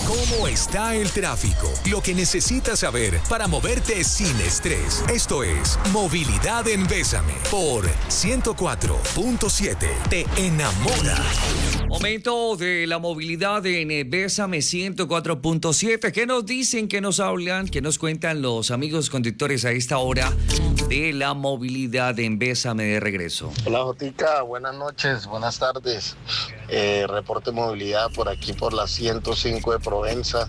¿Cómo está el tráfico? Lo que necesitas saber para moverte sin estrés. Esto es Movilidad en Bésame por 104.7. Te enamora. Momento de la movilidad en Bésame 104.7. ¿Qué nos dicen? ¿Qué nos hablan? ¿Qué nos cuentan los amigos conductores a esta hora de la movilidad en Bésame de regreso? Hola Jotica, buenas noches, buenas tardes. Reporte de movilidad por aquí por la 105 de Provenza.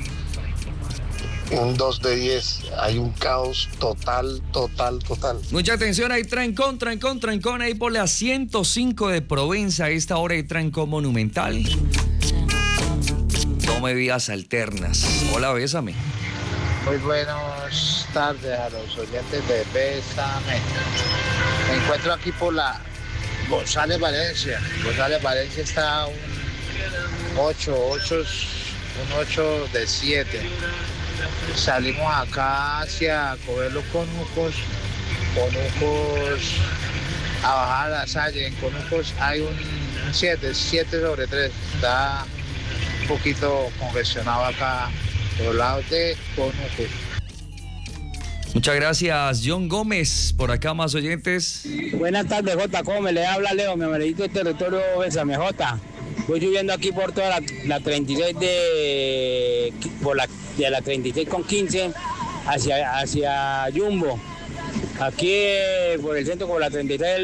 Un 2 de 10, hay un caos total. Mucha atención, hay trancón ahí por la 105 de Provenza. A esta hora hay trancón monumental. Tome vías alternas. Hola, Bésame. Muy buenas tardes a los oyentes de Bésame. Me encuentro aquí por la González Valencia. González Valencia está un 8 de 7. Salimos acá hacia Coberlo Conucos a bajar a la Salle. En Conucos hay un 7 sobre 3. Está un poquito congestionado acá por los lados de Conucos. Muchas gracias, John Gómez. Por acá más oyentes. Buenas tardes, Jota. ¿Cómo me le habla Leo, mi amarillito del territorio Bésame, Jota? Voy subiendo aquí por toda la 36 de la 36 con 15 hacia Jumbo. Aquí por el centro, por la 33,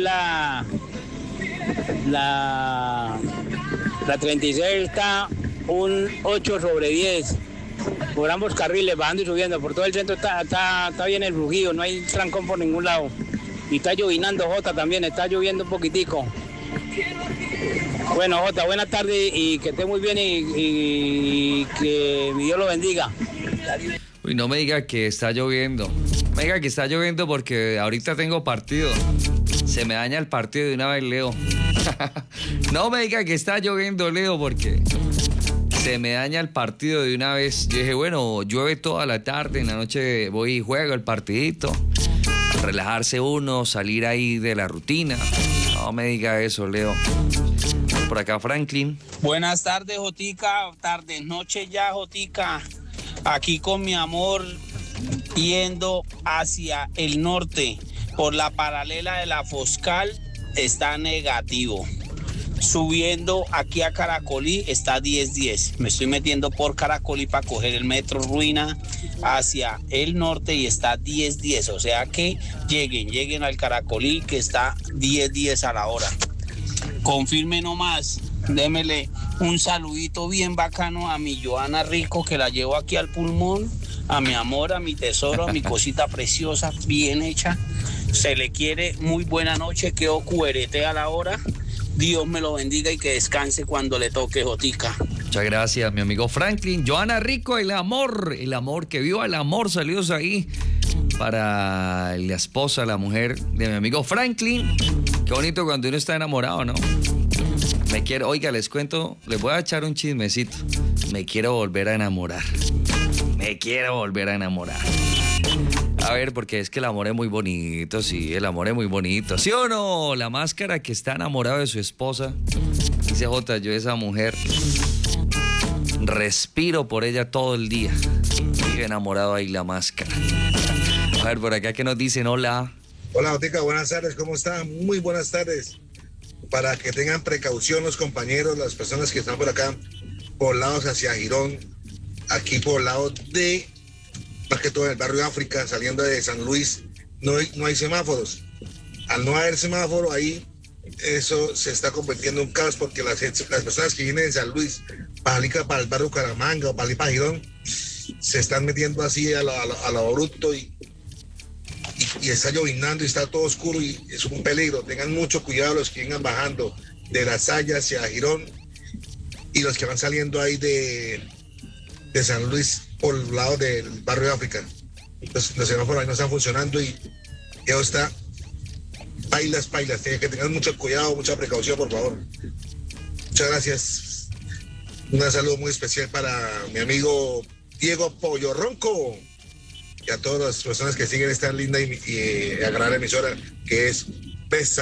la 36 está un 8 sobre 10. Por ambos carriles, bajando y subiendo. Por todo el centro está bien el flujido, no hay trancón por ningún lado. Y está llovinando, Jota, también, está lloviendo un poquitico. Bueno, Jota, buenas tardes y que esté muy bien y que mi Dios lo bendiga. Uy, no me diga que está lloviendo. Me diga que está lloviendo porque ahorita tengo partido. Se me daña el partido de una vez, Leo. No me diga que está lloviendo, Leo, porque se me daña el partido de una vez. Yo dije, bueno, llueve toda la tarde, en la noche voy y juego el partidito. Relajarse uno, salir ahí de la rutina. No me diga eso, Leo. Por acá, Franklin. Buenas tardes, Jotica. Tardes, noche ya, Jotica. Aquí con mi amor, yendo hacia el norte. Por la paralela de la Foscal está negativo. Subiendo aquí a Caracolí está 10-10. Me estoy metiendo por Caracolí para coger el metro Ruina hacia el norte y está 10-10. O sea que lleguen al Caracolí que está 10-10 a la hora. Confirme nomás, démele un saludito bien bacano a mi Joana Rico que la llevo aquí al pulmón, a mi amor, a mi tesoro, a mi cosita preciosa, bien hecha. Se le quiere, muy buena noche, quedó cuerete a la hora. Dios me lo bendiga y que descanse cuando le toque, Jotica. Muchas gracias, mi amigo Franklin. Joana Rico, el amor, que viva el amor, saludos ahí para la esposa, la mujer de mi amigo Franklin. Qué bonito cuando uno está enamorado, ¿no? Oiga, les cuento, les voy a echar un chismecito. Me quiero volver a enamorar. A ver, porque es que el amor es muy bonito, sí, el amor es muy bonito. ¿Sí o no? La máscara que está enamorado de su esposa. Dice Jota, yo esa mujer respiro por ella todo el día. Vive enamorado ahí la máscara. A ver, por acá que nos dicen, hola. Hola, Jotica, buenas tardes, ¿cómo están? Muy buenas tardes. Para que tengan precaución los compañeros, las personas que están por acá, por lados hacia Girón, aquí por lado de, más que todo en el barrio África, saliendo de San Luis, no hay semáforos. Al no haber semáforo ahí, eso se está convirtiendo en un caos porque las personas que vienen de San Luis para el barrio Caramanga o para Girón, se están metiendo así a lo bruto y está llovinando y está todo oscuro y es un peligro. Tengan mucho cuidado los que vengan bajando de La Salle hacia Girón y los que van saliendo ahí de San Luis por el lado del barrio África. Los semáforos ahí no están funcionando y eso está pailas. Tienen que tener mucho cuidado, mucha precaución, por favor. Muchas gracias. Un saludo muy especial para mi amigo Diego Pollo Ronco y a todas las personas que siguen esta linda y agradable emisora que es Bésame.